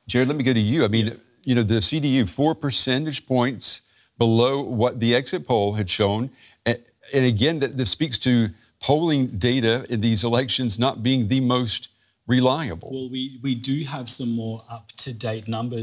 Jared, let me go to you. I mean, the CDU, 4 percentage points below what the exit poll had shown. And again, this speaks to polling data in these elections not being the most reliable. Well, we do have some more up-to-date numbers.